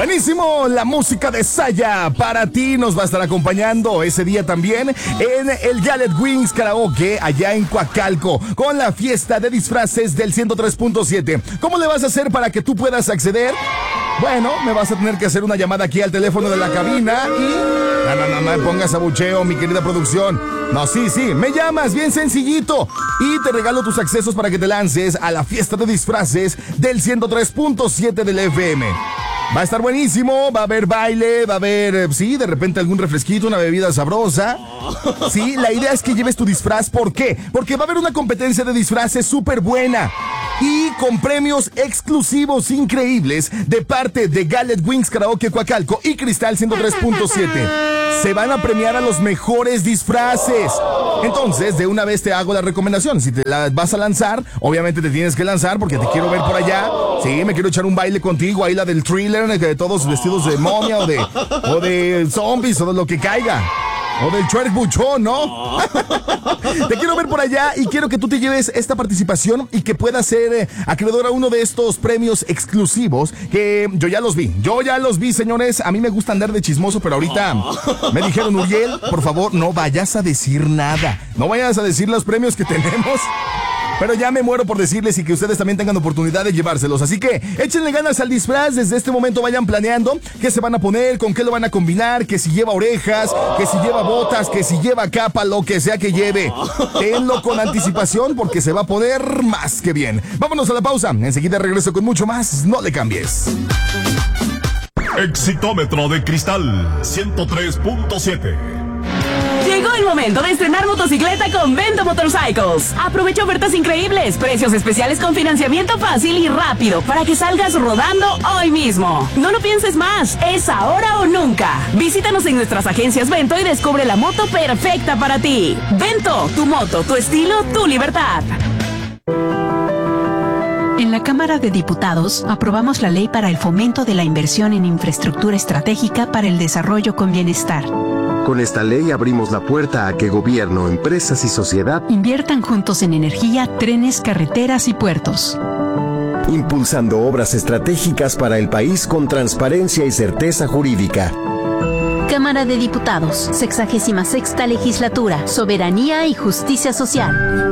Buenísimo, la música de Saya para ti nos va a estar acompañando ese día también en el Gallet Wings Karaoke allá en Coacalco con la fiesta de disfraces del 103.7. ¿Cómo le vas a hacer para que tú puedas acceder? Bueno, me vas a tener que hacer una llamada aquí al teléfono de la cabina y... No me pongas abucheo, mi querida producción. No, sí, me llamas, bien sencillito. Y te regalo tus accesos para que te lances a la fiesta de disfraces del 103.7 del FM. Va a estar buenísimo, va a haber baile, va a haber, sí, de repente algún refresquito, una bebida sabrosa. Sí, la idea es que lleves tu disfraz. ¿Por qué? Porque va a haber una competencia de disfraces súper buena y con premios exclusivos increíbles de parte de Gallet Wings Karaoke Coacalco y Cristal 103.7. Se van a premiar a los mejores disfraces. Entonces, de una vez te hago la recomendación. Si te la vas a lanzar, obviamente te tienes que lanzar porque te quiero ver por allá. Sí, me quiero echar un baile contigo, ahí la del Thriller, de todos vestidos de momia o de zombies o de lo que caiga. O del Chuerk Buchón, ¿no? Te quiero ver por allá y quiero que tú te lleves esta participación y que puedas ser acreedor a uno de estos premios exclusivos que yo ya los vi, señores. A mí me gusta andar de chismoso, pero ahorita me dijeron, Uriel, por favor, no vayas a decir nada. No vayas a decir los premios que tenemos. Pero ya me muero por decirles y que ustedes también tengan oportunidad de llevárselos. Así que échenle ganas al disfraz. Desde este momento vayan planeando qué se van a poner, con qué lo van a combinar, que si lleva orejas, que si lleva botas, que si lleva capa, lo que sea que lleve. Tenlo con anticipación porque se va a poner más que bien. Vámonos a la pausa. Enseguida regreso con mucho más. No le cambies. Exitómetro de Cristal 103.7. Llegó el momento de estrenar motocicleta con Vento Motorcycles. Aprovecha ofertas increíbles, precios especiales con financiamiento fácil y rápido para que salgas rodando hoy mismo. No lo pienses más, es ahora o nunca. Visítanos en nuestras agencias Vento y descubre la moto perfecta para ti. Vento, tu moto, tu estilo, tu libertad. En la Cámara de Diputados aprobamos la ley para el fomento de la inversión en infraestructura estratégica para el desarrollo con bienestar. Con esta ley abrimos la puerta a que gobierno, empresas y sociedad inviertan juntos en energía, trenes, carreteras y puertos. Impulsando obras estratégicas para el país con transparencia y certeza jurídica. Cámara de Diputados, 66ª Legislatura, Soberanía y Justicia Social.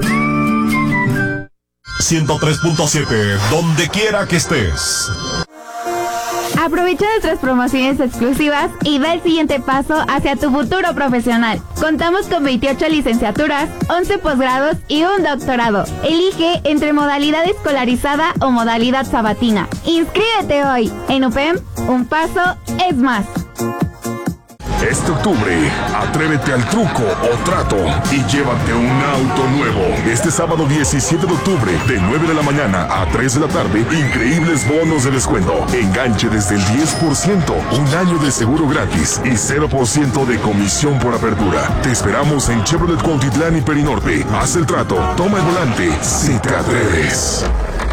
103.7, donde quiera que estés. Aprovecha nuestras promociones exclusivas y da el siguiente paso hacia tu futuro profesional. Contamos con 28 licenciaturas, 11 posgrados y un doctorado. Elige entre modalidad escolarizada o modalidad sabatina. ¡Inscríbete hoy! En UPEM, un paso es más. Este octubre, atrévete al truco o trato y llévate un auto nuevo. Este sábado 17 de octubre, de 9 de la mañana a 3 de la tarde, increíbles bonos de descuento. Enganche desde el 10%, un año de seguro gratis y 0% de comisión por apertura. Te esperamos en Chevrolet Cuautitlán y Perinorte. Haz el trato, toma el volante, si te atreves.